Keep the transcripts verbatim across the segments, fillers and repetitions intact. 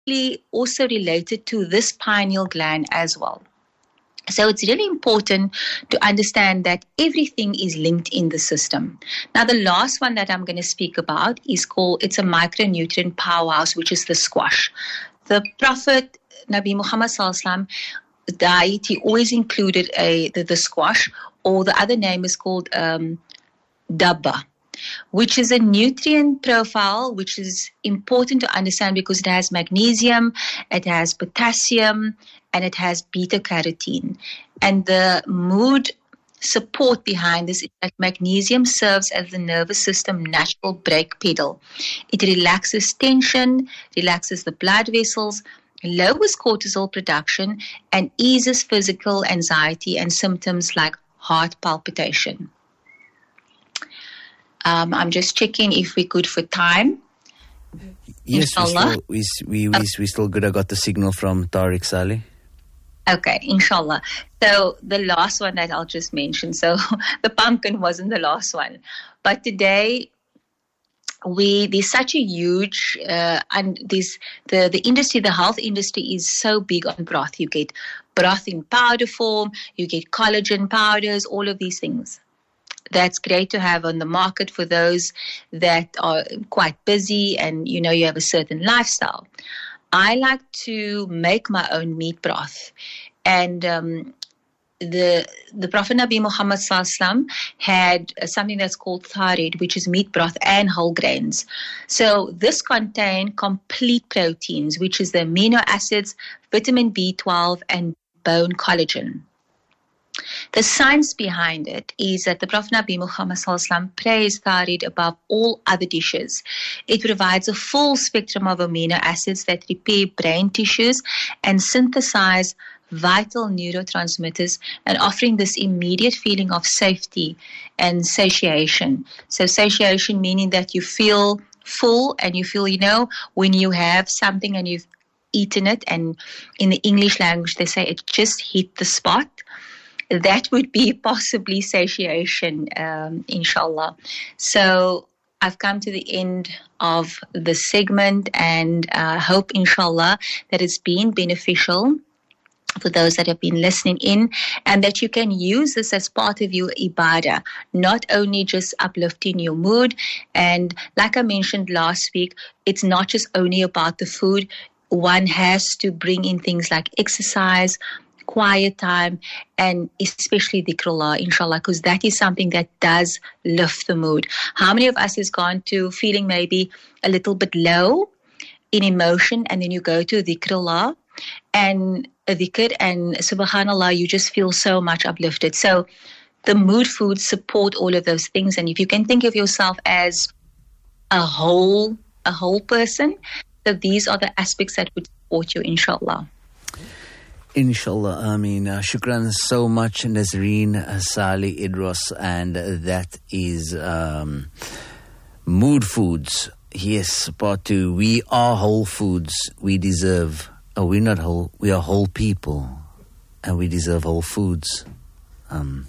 also related to this pineal gland as well. So it's really important to understand that everything is linked in the system. Now, the last one that I'm going to speak about is called, it's a micronutrient powerhouse, which is the squash. The Prophet Nabi Muhammad Sallallahu Alaihi Wasallam diet, he always included a the, the squash, or the other name is called um, dabba, which is a nutrient profile which is important to understand because it has magnesium, it has potassium, and it has beta-carotene. And the mood support behind this is that magnesium serves as the nervous system natural brake pedal. It relaxes tension, relaxes the blood vessels, lowers cortisol production, and eases physical anxiety and symptoms like heart palpitation. Um, I'm just checking if we're good for time. Yes, we still, we, we, we, we still good. I got the signal from Tariq Saleh. Okay, inshallah. So the last one that I'll just mention. So the pumpkin wasn't the last one. But today, we there's such a huge, uh, and this the, the industry, the health industry is so big on broth. You get broth in powder form, you get collagen powders, all of these things. That's great to have on the market for those that are quite busy and, you know, you have a certain lifestyle. I like to make my own meat broth. And um, the the Prophet Nabi Muhammad Sallallahu Alaihi Wasallam had something that's called tharid, which is meat broth and whole grains. So this contains complete proteins, which is the amino acids, vitamin B twelve, and bone collagen. The science behind it is that the Prophet Nabi Muhammad Sallallahu Alaihi Wasallam praised tharid above all other dishes. It provides a full spectrum of amino acids that repair brain tissues and synthesize vital neurotransmitters, and offering this immediate feeling of safety and satiation. So satiation meaning that you feel full and you feel, you know, when you have something and you've eaten it, and in the English language they say it just hit the spot. That would be possibly satiation, um, inshallah. So I've come to the end of the segment, and I uh, hope, inshallah, that it's been beneficial for those that have been listening in, and that you can use this as part of your ibadah, not only just uplifting your mood. And like I mentioned last week, it's not just only about the food. One has to bring in things like exercise, quiet time, and especially dhikrullah, inshallah, because that is something that does lift the mood. How many of us has gone to feeling maybe a little bit low in emotion, and then you go to dhikrullah and a dhikr, and subhanallah, you just feel so much uplifted. So the mood foods support all of those things. And if you can think of yourself as a whole, a whole person, so these are the aspects that would support you, inshallah. Inshallah, I mean, uh, shukran so much, Nazreen uh, Saleh Idros, and uh, that is um, Mood Foods. Yes, part two. We are whole foods. We deserve, oh, we're not whole, we are whole people, and we deserve whole foods. Um,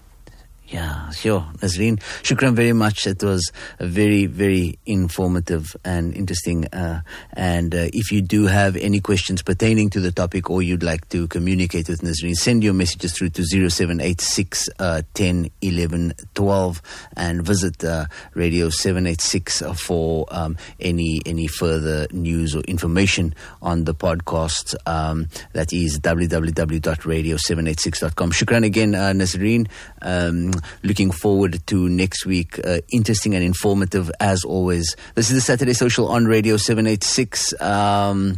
yeah, sure. Nazreen, shukran very much. It was a very, very informative and interesting. Uh, and uh, if you do have any questions pertaining to the topic, or you'd like to communicate with Nazreen, send your messages through to zero seven eight six, uh, ten, eleven, twelve, and visit uh, Radio seven eighty-six for um, any any further news or information on the podcast. Um, that is w w w dot radio seven eighty-six dot com. Shukran again, uh, Nazreen. Um, Looking forward to next week. Uh, interesting and informative as always. This is the Saturday Social on Radio seven eighty-six. Um,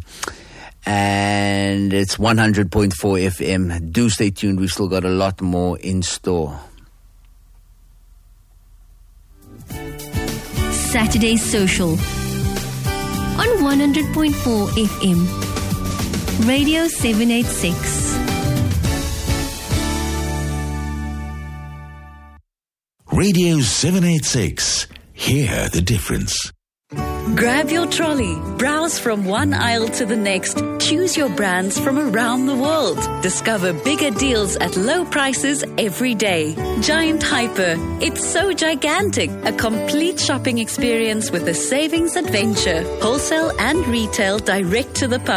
and it's one hundred point four F M. Do stay tuned. We've still got a lot more in store. Saturday Social on one hundred point four F M. Radio seven eighty-six. Radio seven eighty-six. Hear the difference. Grab your trolley, browse from one aisle to the next, choose your brands from around the world. Discover bigger deals at low prices every day. Giant Hyper. It's so gigantic. A complete shopping experience with a savings adventure. Wholesale and retail direct to the pub.